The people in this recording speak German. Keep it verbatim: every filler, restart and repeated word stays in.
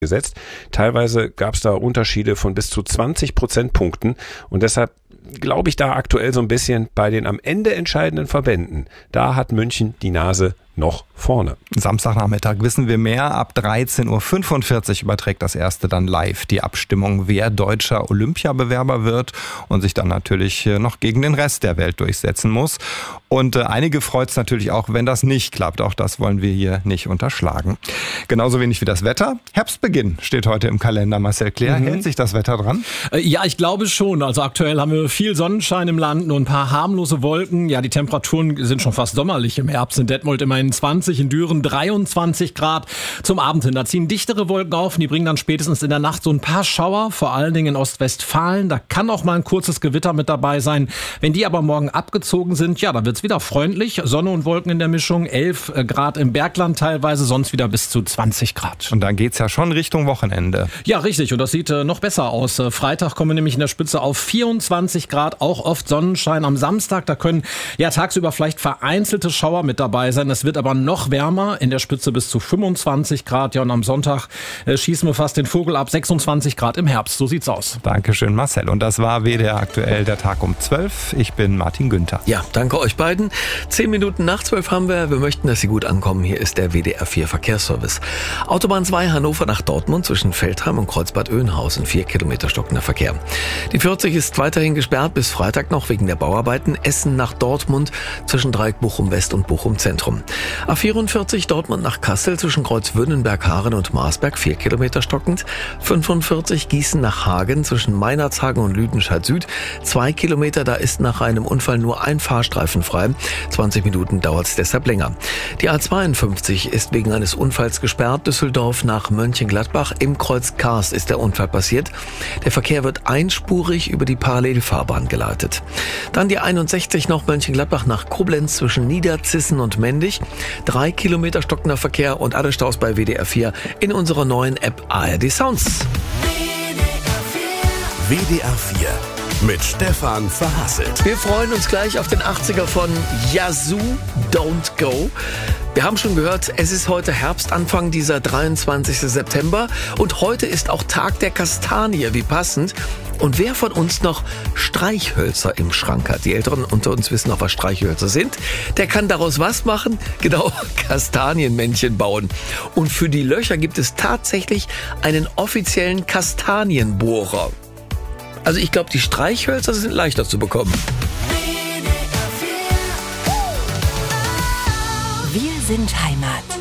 gesetzt. Teilweise gab es da Unterschiede von bis zu zwanzig Prozentpunkten und deshalb glaube ich da aktuell so ein bisschen bei den am Ende entscheidenden Verbänden. Da hat München die Nase noch vorne. Samstagnachmittag wissen wir mehr. Ab dreizehn Uhr fünfundvierzig überträgt das erste dann live die Abstimmung, wer deutscher Olympiabewerber wird und sich dann natürlich noch gegen den Rest der Welt durchsetzen muss. Und äh, einige freut es natürlich auch, wenn das nicht klappt. Auch das wollen wir hier nicht unterschlagen. Genauso wenig wie das Wetter. Herbstbeginn steht heute im Kalender. Marcel Claire, mhm. hält sich das Wetter dran? Ja, ich glaube schon. Also aktuell haben wir viel Sonnenschein im Land und ein paar harmlose Wolken. Ja, die Temperaturen sind schon fast sommerlich im Herbst. In Detmold immerhin zwanzig, in Düren dreiundzwanzig Grad. Zum Abend hin, da ziehen dichtere Wolken auf und die bringen dann spätestens in der Nacht so ein paar Schauer, vor allen Dingen in Ostwestfalen. Da kann auch mal ein kurzes Gewitter mit dabei sein. Wenn die aber morgen abgezogen sind, ja, dann wird's wieder freundlich. Sonne und Wolken in der Mischung, elf Grad im Bergland teilweise, sonst wieder bis zu zwanzig Grad. Und dann geht's ja schon Richtung Wochenende. Ja, richtig. Und das sieht äh, noch besser aus. Äh, Freitag kommen wir nämlich in der Spitze auf vierundzwanzig Grad, auch oft Sonnenschein. Am Samstag, da können ja tagsüber vielleicht vereinzelte Schauer mit dabei sein. Es wird aber noch wärmer, in der Spitze bis zu fünfundzwanzig Grad. Ja, und am Sonntag äh, schießen wir fast den Vogel ab, sechsundzwanzig Grad im Herbst. So sieht's aus. Dankeschön, Marcel. Und das war W D R aktuell, der Tag um zwölf. Ich bin Martin Günther. Ja, danke euch beiden. Zehn Minuten nach zwölf haben wir. Wir möchten, dass Sie gut ankommen. Hier ist der W D R vier Verkehrsservice. Autobahn zwei Hannover nach Dortmund zwischen Veltheim und Kreuzbad Oeynhausen. Vier Kilometer stockender Verkehr. Die vierzig ist weiterhin gesperrt bis Freitag noch wegen der Bauarbeiten. Essen nach Dortmund zwischen Dreieck Bochum West und Bochum Zentrum. A vierundvierzig Dortmund nach Kassel zwischen Kreuzwürdenberg, Haaren und Marsberg. Vier Kilometer stockend. fünfundvierzig Gießen nach Hagen zwischen Meinertshagen und Lüdenscheid Süd. Zwei Kilometer, da ist nach einem Unfall nur ein Fahrstreifen frei. zwanzig Minuten dauert es deshalb länger. Die A zweiundfünfzig ist wegen eines Unfalls gesperrt. Düsseldorf nach Mönchengladbach. Im Kreuz Kars ist der Unfall passiert. Der Verkehr wird einspurig über die Parallelfahrbahn geleitet. Dann die einundsechzig noch Mönchengladbach nach Koblenz zwischen Niederzissen und Mendig. Drei Kilometer stockender Verkehr und alle Staus bei W D R vier in unserer neuen App A R D Sounds. W D R vier mit Stefan Verhasselt. Wir freuen uns gleich auf den achtziger von Yazoo, Don't Go. Wir haben schon gehört, es ist heute Herbstanfang, dieser dreiundzwanzigster September. Und heute ist auch Tag der Kastanie, wie passend. Und wer von uns noch Streichhölzer im Schrank hat, die Älteren unter uns wissen noch, was Streichhölzer sind, der kann daraus was machen? Genau, Kastanienmännchen bauen. Und für die Löcher gibt es tatsächlich einen offiziellen Kastanienbohrer. Also ich glaube, die Streichhölzer sind leichter zu bekommen. Wir sind Heimat.